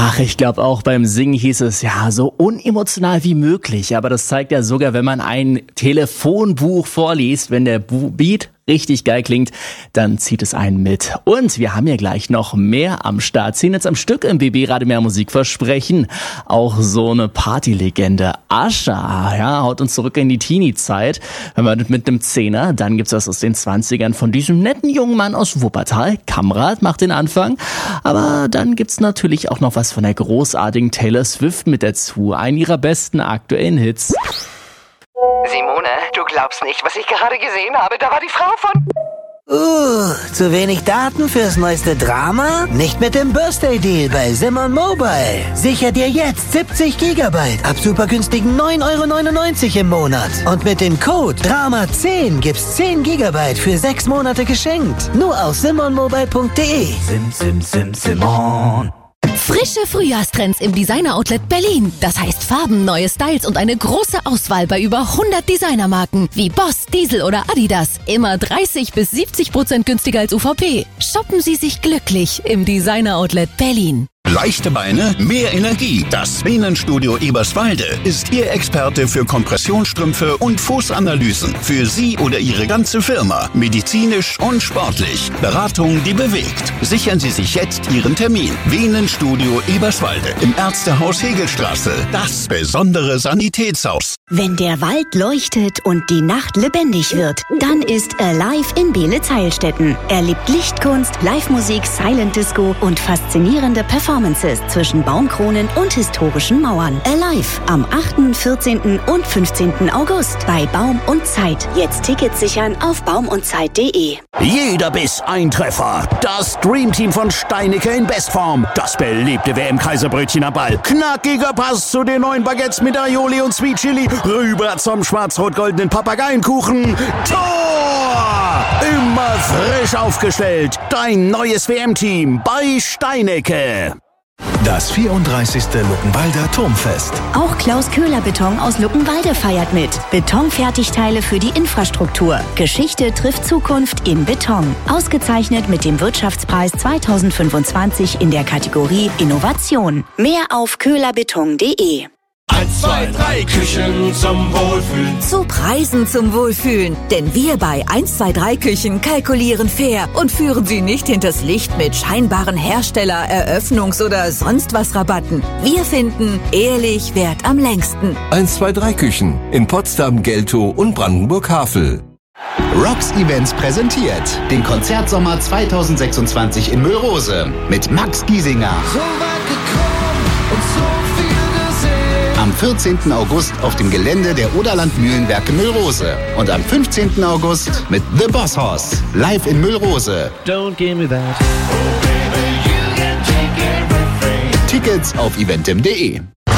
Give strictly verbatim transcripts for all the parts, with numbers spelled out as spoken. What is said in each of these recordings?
Ach, ich glaube auch beim Singen hieß es ja so unemotional wie möglich. Aber das zeigt ja sogar, wenn man ein Telefonbuch vorliest, wenn der Beat richtig geil klingt, dann zieht es einen mit. Und wir haben ja gleich noch mehr am Start. Ziehen jetzt am Stück im B B Radio mehr Musik versprechen. Auch so eine Partylegende. Ascha, ja, haut uns zurück in die Teenie-Zeit. Wenn wir mit einem Zehner, dann gibt's was aus den zwanzigern von diesem netten jungen Mann aus Wuppertal. Kamrat macht den Anfang. Aber dann gibt's natürlich auch noch was von der großartigen Taylor Swift mit dazu. Einen ihrer besten aktuellen Hits. Simone, du glaubst nicht, was ich gerade gesehen habe. Da war die Frau von... Uh, zu wenig Daten fürs neueste Drama? Nicht mit dem Birthday Deal bei Simon Mobile. Sicher dir jetzt siebzig Gigabyte ab super günstigen neun Euro neunundneunzig im Monat. Und mit dem Code Drama zehn gibt's zehn Gigabyte für sechs Monate geschenkt. Nur auf simon mobile punkt de. Sim, sim, sim, Simon. Frische Frühjahrstrends im Designer-Outlet Berlin. Das heißt Farben, neue Styles und eine große Auswahl bei über hundert Designermarken wie Boss, Diesel oder Adidas. Immer dreißig bis siebzig Prozent günstiger als U V P. Shoppen Sie sich glücklich im Designer-Outlet Berlin. Leichte Beine, mehr Energie. Das Venenstudio Eberswalde ist Ihr Experte für Kompressionsstrümpfe und Fußanalysen. Für Sie oder Ihre ganze Firma. Medizinisch und sportlich. Beratung, die bewegt. Sichern Sie sich jetzt Ihren Termin. Venenstudio Eberswalde im Ärztehaus Hegelstraße. Das besondere Sanitätshaus. Wenn der Wald leuchtet und die Nacht lebendig wird, dann ist Alive in Beelitz-Heilstätten. Erlebt Lichtkunst, Live-Musik, Silent Disco und faszinierende Performances zwischen Baumkronen und historischen Mauern. Alive am achten, vierzehnten und fünfzehnten August bei Baum und Zeit. Jetzt Tickets sichern auf baum und zeit punkt de. Jeder Biss ein Treffer. Das Dreamteam von Steinecke in Bestform. Das beliebte W M-Kaiserbrötchen am Ball. Knackiger Pass zu den neuen Baguettes mit Aioli und Sweet Chili. Rüber zum schwarz-rot-goldenen Papageienkuchen. Tor! Immer frisch aufgestellt. Dein neues W M-Team bei Steinecke. Das vierunddreißigste Luckenwalder Turmfest. Auch Klaus Köhler Beton aus Luckenwalde feiert mit. Betonfertigteile für die Infrastruktur. Geschichte trifft Zukunft in Beton. Ausgezeichnet mit dem Wirtschaftspreis zweitausendfünfundzwanzig in der Kategorie Innovation. Mehr auf köhlerbeton punkt de. eins, zwei, drei Küchen zum Wohlfühlen. Zu Preisen zum Wohlfühlen. Denn wir bei eins, zwei, drei Küchen kalkulieren fair und führen Sie nicht hinters Licht mit scheinbaren Hersteller-, Eröffnungs- oder sonst was Rabatten. Wir finden, ehrlich währt am längsten. eins, zwei, drei Küchen in Potsdam, Geltow und Brandenburg-Havel. Rocks Events präsentiert den Konzertsommer zweitausendsechsundzwanzig in Müllrose mit Max Giesinger. So weit gekommen und so viel. Am vierzehnten August auf dem Gelände der Oderland Mühlenwerke Müllrose. Und am fünfzehnten August mit The Boss Hoss. Live in Müllrose. Don't give me that. Oh, baby, you can take everything. Tickets auf eventim punkt de.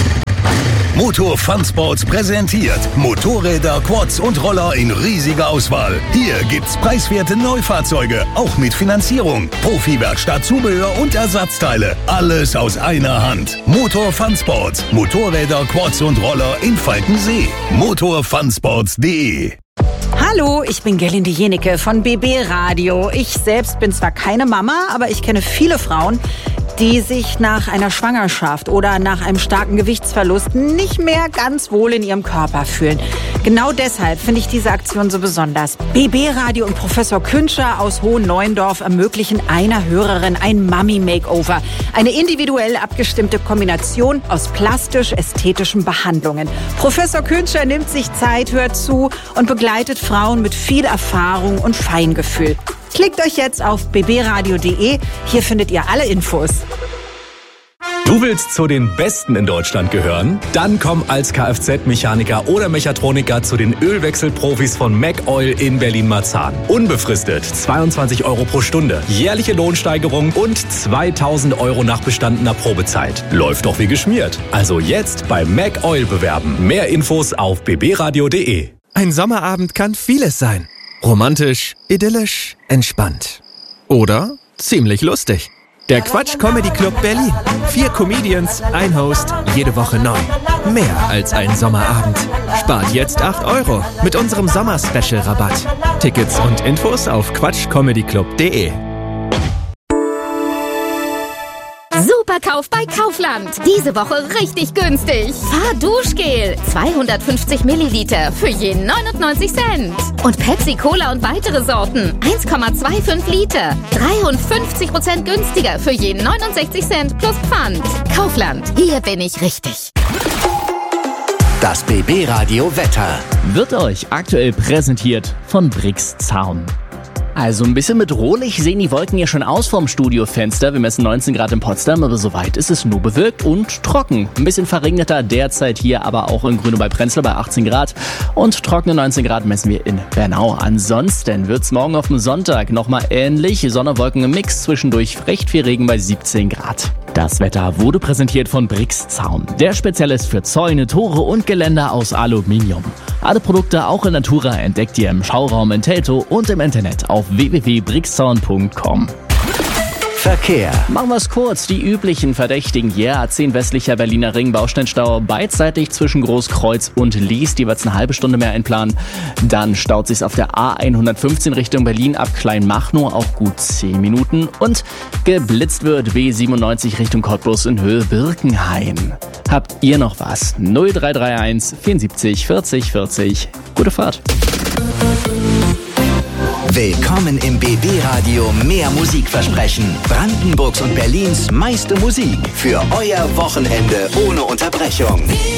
Motor Fun Sports präsentiert Motorräder, Quads und Roller in riesiger Auswahl. Hier gibt's preiswerte Neufahrzeuge, auch mit Finanzierung, Profi-Werkstatt, Zubehör und Ersatzteile. Alles aus einer Hand. Motor Fun Sports. Motorräder, Quads und Roller in Falkensee. motor fun sports punkt de. Hallo, ich bin Gerlinde Jenecke von B B Radio. Ich selbst bin zwar keine Mama, aber ich kenne viele Frauen, die sich nach einer Schwangerschaft oder nach einem starken Gewichtsverlust nicht mehr ganz wohl in ihrem Körper fühlen. Genau deshalb finde ich diese Aktion so besonders. B B Radio und Professor Künscher aus Hohen-Neuendorf ermöglichen einer Hörerin ein Mummy-Makeover. Eine individuell abgestimmte Kombination aus plastisch-ästhetischen Behandlungen. Professor Künscher nimmt sich Zeit, hört zu und begleitet Frauen mit viel Erfahrung und Feingefühl. Klickt euch jetzt auf b b radio punkt de. Hier findet ihr alle Infos. Du willst zu den Besten in Deutschland gehören? Dann komm als Kfz-Mechaniker oder Mechatroniker zu den Ölwechselprofis von MacOil in Berlin-Marzahn. Unbefristet zweiundzwanzig Euro pro Stunde, jährliche Lohnsteigerung und zweitausend Euro nach bestandener Probezeit. Läuft doch wie geschmiert. Also jetzt bei MacOil bewerben. Mehr Infos auf b b radio punkt de. Ein Sommerabend kann vieles sein. Romantisch, idyllisch, entspannt. Oder ziemlich lustig. Der Quatsch Comedy Club Berlin. Vier Comedians, ein Host, jede Woche neu. Mehr als ein Sommerabend. Spart jetzt acht Euro mit unserem Sommer-Special-Rabatt. Tickets und Infos auf quatsch comedy club punkt de. Superkauf bei Kaufland. Diese Woche richtig günstig. Fahrduschgel. zweihundertfünfzig Milliliter für je neunundneunzig Cent. Und Pepsi Cola und weitere Sorten. eins Komma fünfundzwanzig Liter. dreiundfünfzig Prozent günstiger für je neunundsechzig Cent plus Pfand. Kaufland. Hier bin ich richtig. Das B B-Radio Wetter wird euch aktuell präsentiert von Brix Zaun. Also ein bisschen bedrohlich sehen die Wolken ja schon aus vom Studiofenster. Wir messen neunzehn Grad in Potsdam, aber soweit ist es nur bewölkt und trocken. Ein bisschen verregneter derzeit hier, aber auch in Grüne bei Prenzlau bei achtzehn Grad. Und trockene neunzehn Grad messen wir in Bernau. Ansonsten wird's morgen auf dem Sonntag nochmal ähnlich. Sonne, Wolken im Mix, zwischendurch recht viel Regen bei siebzehn Grad. Das Wetter wurde präsentiert von Brix Zaun, der Spezialist für Zäune, Tore und Geländer aus Aluminium. Alle Produkte auch in Natura entdeckt ihr im Schauraum in Teltow und im Internet auf w w w punkt brixzaun punkt com. Verkehr. Machen wir es kurz. Die üblichen Verdächtigen hier. A zehn westlicher Berliner Ring, Baustellenstau beidseitig zwischen Großkreuz und Lies. Jeweils eine halbe Stunde mehr einplanen. Dann staut sich's auf der A hundertfünfzehn Richtung Berlin ab Kleinmachnow auch gut zehn Minuten. Und geblitzt wird B siebenundneunzig Richtung Cottbus in Höhe Birkenhain. Habt ihr noch was? null drei drei eins vierundsiebzig vierzig vierzig. Gute Fahrt. Willkommen im B B-Radio Mehr Musikversprechen. Brandenburgs und Berlins meiste Musik für euer Wochenende ohne Unterbrechung.